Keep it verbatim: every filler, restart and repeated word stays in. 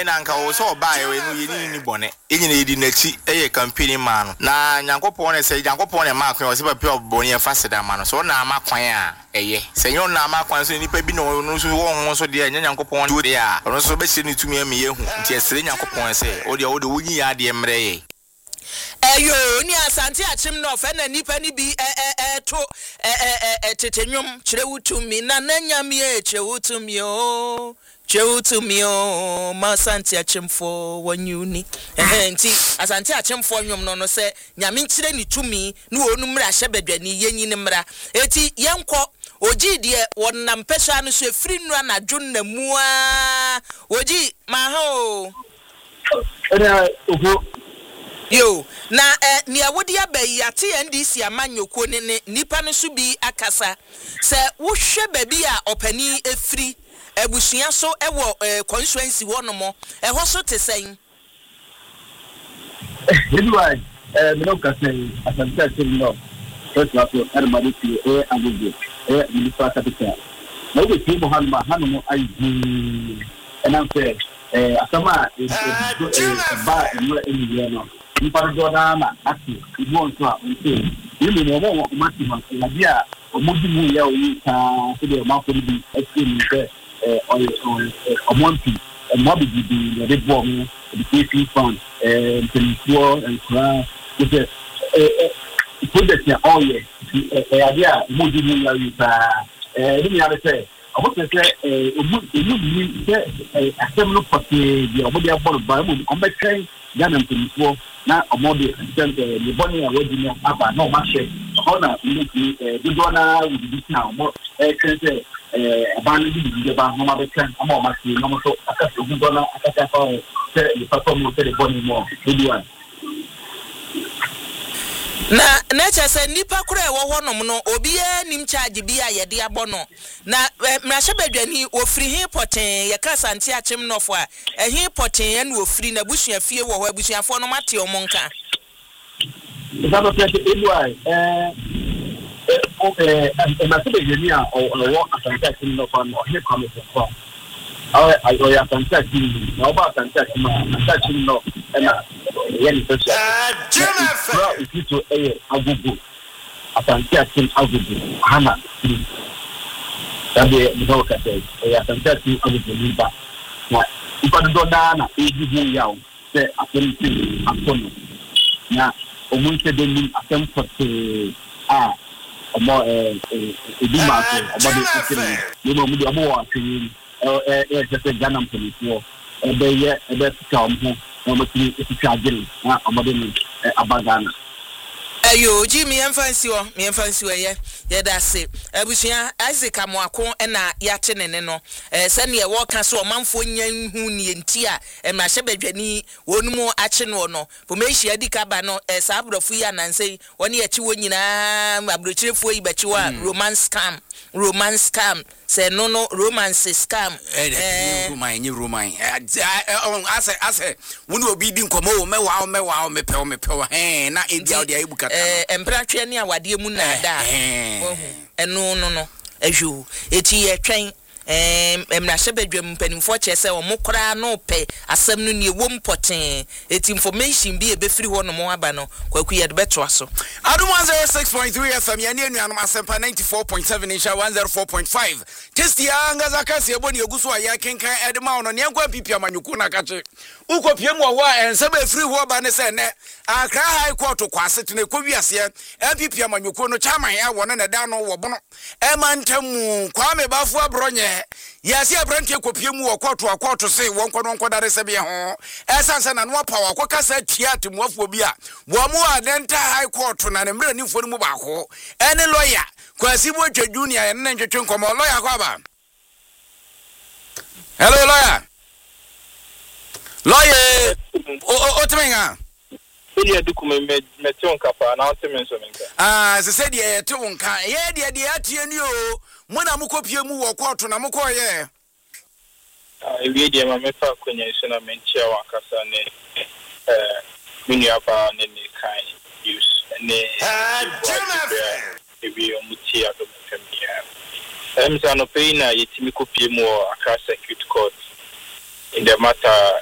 ye na nka wo so ba ye no ye ni ni bone enyi na yedi nachi eye campaign ma no na nyankopon na se nyankopon na ma kwan wo se ba pure bone ye fa seda ma no so na ma kwan a eye se nyo na ma kwan so nipa bi no no so wo so de nyankopon do de a no so be se ni tumi am ye hu nti esere nyankopon se o de o de wonyi ya de mre ye eyo ni Asante Achim no fe na nipa ni bi eh eh to eh eh tetenwom kire wutumi na nanyame e kire wutumi o kire wutumi o ma Asante Achimfo wanyuni eh nti Asante Achimfo nwom no no se nyame kire ni tumi no onu mra hye badwani yenyi ni mra eti yenko oji de wonnam pesha no so efri nura na dwonna mu a oji ma ha o era oho yo na eh ni awodi abayi ate N D C amanyoko ne ne nipa no so bi akasa se wo hwe baby a opani efri ebusua so ewo eh, constituency wono mo eho so tesen anyway eh me no ka say Asante Achim no first of all everybody see eh agugo eh minister capital no we see Muhammad hanu ai and I'm say eh asama eh ba no eni no Para Jordan, actually, it won't come. You know, what maximum idea or moving here to the amount of the extreme or monthly and mobility, the red bomb, the K P fund, and the poor and class with a project all year. The idea moving here is a say. I want to say, a would be a similar party, the Omodia Bible, on my train, Ghana to na omode send the boni awodi aba no ma share ona ni the dona with this now mo eh say eh ban di di ba no ma be kan ama ma see no so aka so dona aka fa say the perform mo the boni mo do one na na chese nipa kura ewo honom no obi e nim charge bi a yede abono na mrahye badwani ofiri hin poten ye ka Asante Achim no fo a ehin poten ye na ofiri na busua fie wo ho abusuafo no mate o monka esa no pete edwai eh eh eh ma se badwani a o wo Asante Achim no fo no he come fo awe ayo ya Asante Achim na oba Asante Achim Asante Achim no na yani pesa bro ikito eh agugu Asante Achim agugu hana tabe mdoka tete eh Asante Achim agugu liba na ipa ndo dana ejibu yao se atemti akono na omunse deni atempote a omo eh edima ko omo de ikire ni mo mudi omo wa tin eh eh tete Ghana mpolisi ebe ye ebe tika omo no mati tika agiri na omo ni abagana ayo ji mi emfansi wo mi emfansi wo ye ye da se abusua Isaac Amoako na ya te ne ne no eh se ne wo ka so manfo nya hu ne enti a emrahye badwani wonumu ache no no pomeshi adika ba no eh sa abrofo ya nansei woni ya chi wo nyina abrochirefo yi bachi wa romance scam romance scam se no no romance scam eh romance nyi romance ase ase woni obi di nkomo wo mewa mewa mepe mepe eh na edia odi aibukata eh empratwe ne awade mu na da enu no no ehwu eti ye twen em emrahye badwam panimfo chese o mokora no pe asem no ne wo mpoten eti information bi e be free ho no mo aba no kwaku ye de beto aso Adum one oh six point three F M ya ne anuanum asempa ninety-four point seven insha one oh four point five testi anga zakase eboni eguso aya kenkan edema no ne kwa pipia manyuku na kache ukopiem wo ho a ensem e free ho ba ne se ne Accra High Court kwase tene kwowiase mpipia manyuku no chairman ya wo ne da no wo bono e mantamu Kwame Bafu abronye yasi abrantie kopiem wo court wa court se won kono nkodare se be ho esanse na no power kwakasa tiat muafo bi a wo mu adenta High Court na ne mre ni fo mu ba ho ene lawyer Kwasi Botwa Junior ene ntwetwe nkomo lawyer kwa ba hello lawyer lawyer o otemenga Edia dukume metion kapa na otemenso menka ah se se de ete wonka ye de de atie ni o mo na mukopie mu wo court na mukoye ah ewie de ma mefa kwanya iso na mentia wakasa ne eh mini aba ne ne kai use ne ewie omuti ado mfamia em sa no pay na yetimi kopie mu Accra Circuit Court in the matter